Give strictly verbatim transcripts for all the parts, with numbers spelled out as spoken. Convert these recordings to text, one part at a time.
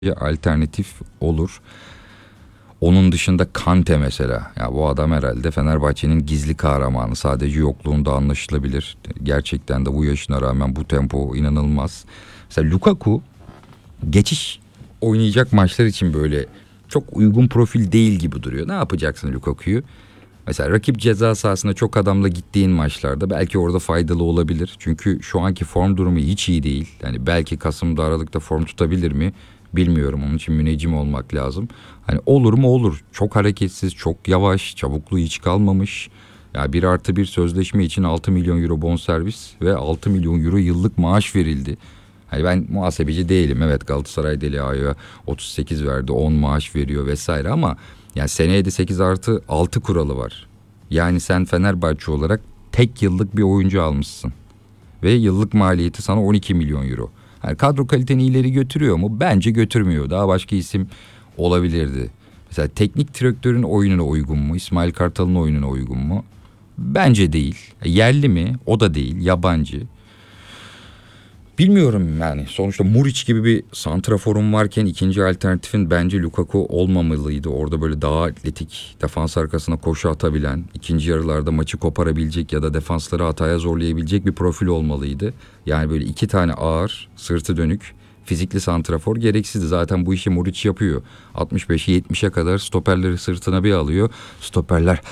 alternatif olur. Onun dışında Kante mesela. Ya bu adam herhalde Fenerbahçe'nin gizli kahramanı. Sadece yokluğunda anlaşılabilir. Gerçekten de bu yaşına rağmen bu tempo inanılmaz. Mesela Lukaku geçiş oynayacak maçlar için böyle çok uygun profil değil gibi duruyor. Ne yapacaksın Lukaku'yu? Mesela rakip ceza sahasına çok adamla gittiğin maçlarda belki orada faydalı olabilir. Çünkü şu anki form durumu hiç iyi değil. Yani belki Kasım'da Aralık'ta form tutabilir mi? Bilmiyorum. Onun için müneccim olmak lazım. Hani olur mu olur. Çok hareketsiz, çok yavaş, çabukluğu hiç kalmamış. Ya bir artı bir sözleşme için altı milyon euro bonservis ve altı milyon euro yıllık maaş verildi. Hani ben muhasebeci değilim. Evet, Galatasaray Deli Ağa'ya otuz sekiz verdi, on maaş veriyor vesaire ama yani seneye de sekiz artı altı kuralı var. Yani sen Fenerbahçe olarak tek yıllık bir oyuncu almışsın. Ve yıllık maliyeti sana on iki milyon euro. Yani kadro kaliteni ileri götürüyor mu? Bence götürmüyor. Daha başka isim olabilirdi. Mesela teknik direktörün oyununa uygun mu? İsmail Kartal'ın oyununa uygun mu? Bence değil. Yerli mi? O da değil. Yabancı. Bilmiyorum yani. Sonuçta Muriç gibi bir santraforum varken ikinci alternatifin bence Lukaku olmamalıydı. Orada böyle daha atletik, defans arkasına koşu atabilen, ikinci yarılarda maçı koparabilecek ya da defansları hataya zorlayabilecek bir profil olmalıydı. Yani böyle iki tane ağır, sırtı dönük, fizikli santrafor gereksizdi. Zaten bu işi Muriç yapıyor. altmış beşe yetmişe kadar stoperleri sırtına bir alıyor. Stoperler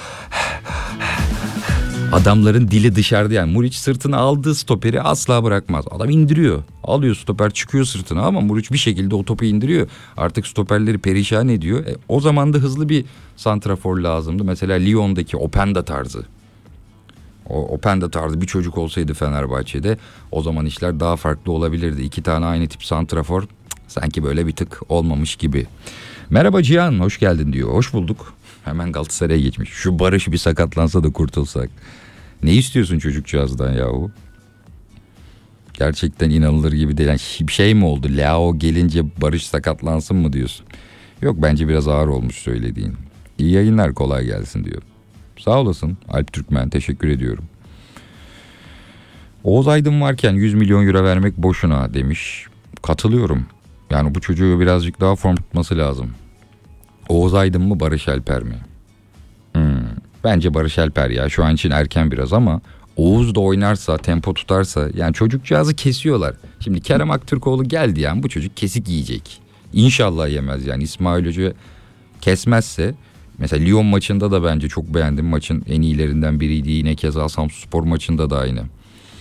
adamların dili dışarıda yani. Muriç sırtına aldığı stoperi asla bırakmaz. Adam indiriyor. Alıyor stoper, çıkıyor sırtına ama Muriç bir şekilde o topu indiriyor. Artık stoperleri perişan ediyor. E, o zaman da hızlı bir santrafor lazımdı. Mesela Lyon'daki Openda tarzı. O Openda tarzı bir çocuk olsaydı Fenerbahçe'de o zaman işler daha farklı olabilirdi. İki tane aynı tip santrafor cık, sanki böyle bir tık olmamış gibi. Merhaba Cihan, hoş geldin diyor. Hoş bulduk. Hemen Galatasaray'a geçmiş. Şu Barış bir sakatlansa da kurtulsak. Ne istiyorsun çocukcağızdan yahu? Gerçekten inanılır gibi değil. Yani bir şey mi oldu? Leao gelince Barış sakatlansın mı diyorsun? Yok, bence biraz ağır olmuş söylediğin. İyi yayınlar, kolay gelsin diyor. Sağ olasın Alp Türkmen, teşekkür ediyorum. Oğuz Aydın varken yüz milyon euro vermek boşuna demiş. Katılıyorum. Yani bu çocuğu birazcık daha form tutması lazım. Oğuz Aydın mı Barış Alper mi? Hmm, bence Barış Alper ya. Şu an için erken biraz ama Oğuz da oynarsa, tempo tutarsa yani çocukcağızı kesiyorlar. Şimdi Kerem Aktürkoğlu geldi yani bu çocuk kesik yiyecek. İnşallah yemez yani İsmail Hoca kesmezse. Mesela Lyon maçında da bence çok beğendim. Maçın en iyilerinden biriydi. Yine keza Samsunspor maçında da aynı.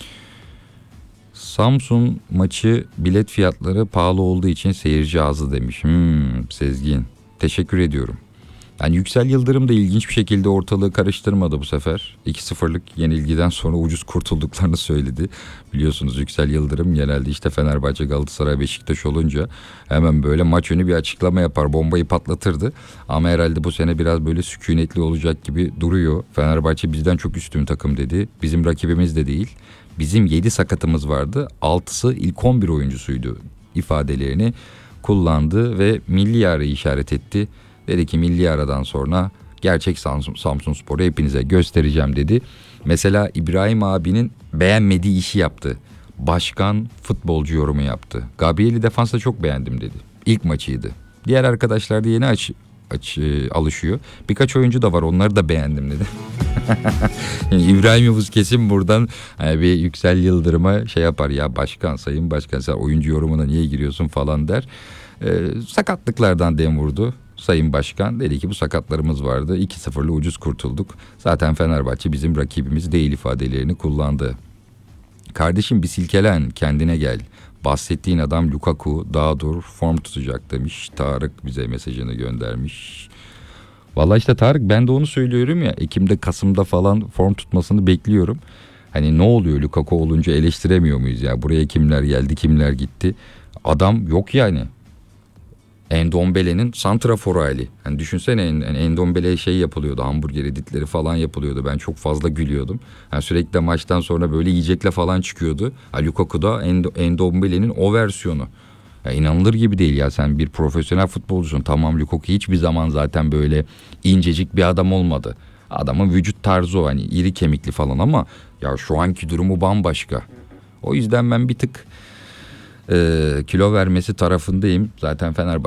Samsun maçı bilet fiyatları pahalı olduğu için seyirci azı demiş. Hmm, Sezgin. Teşekkür ediyorum. Yani Yüksel Yıldırım da ilginç bir şekilde ortalığı karıştırmadı bu sefer. iki sıfırlık yenilgiden sonra ucuz kurtulduklarını söyledi. Biliyorsunuz Yüksel Yıldırım genelde işte Fenerbahçe, Galatasaray, Beşiktaş olunca hemen böyle maç önü bir açıklama yapar, bombayı patlatırdı. Ama herhalde bu sene biraz böyle sükunetli olacak gibi duruyor. Fenerbahçe bizden çok üstün takım dedi. Bizim rakibimiz de değil. Bizim yedi sakatımız vardı. altısı ilk on bir oyuncusuydu ifadelerini kullandı ve milli arayı işaret etti. Dedi ki milli aradan sonra gerçek Samsun, Samsunspor'u hepinize göstereceğim dedi. Mesela İbrahim abinin beğenmediği işi yaptı. Başkan futbolcu yorumu yaptı. Gabriel'i defansta çok beğendim dedi. İlk maçıydı. Diğer arkadaşlar da yeni aç, aç e, alışıyor. Birkaç oyuncu da var, onları da beğendim dedi. Yani İbrahim Yavuz kesin buradan yani bir Yüksel Yıldırım'a şey yapar ya, başkan, sayın başkan sen oyuncu yorumuna niye giriyorsun falan der. E, sakatlıklardan dem vurdu. Sayın Başkan dedi ki bu sakatlarımız vardı. iki sıfırlı ucuz kurtulduk. Zaten Fenerbahçe bizim rakibimiz değil ifadelerini kullandı. Kardeşim bir silkelen, kendine gel. Bahsettiğin adam Lukaku, daha dur form tutacak demiş. Tarık bize mesajını göndermiş. Vallahi işte Tarık, ben de onu söylüyorum ya. Ekim'de, Kasım'da falan form tutmasını bekliyorum. Hani ne oluyor Lukaku olunca eleştiremiyor muyuz ya? Buraya kimler geldi, kimler gitti? Adam yok yani. Endombele'nin santrafor hali. Hani düşünsene Endombele'ye şey yapılıyordu. Hamburger editleri falan yapılıyordu. Ben çok fazla gülüyordum. Yani sürekli maçtan sonra böyle yiyecekle falan çıkıyordu. Lukaku da Endombele'nin o versiyonu. Ya inanılır gibi değil ya, sen bir profesyonel futbolcusun. Tamam, Lukaku hiçbir zaman zaten böyle incecik bir adam olmadı. Adamın vücut tarzı o, hani iri kemikli falan ama ya şu anki durumu bambaşka. O yüzden ben bir tık e, kilo vermesi tarafındayım. Zaten Fenerbahçe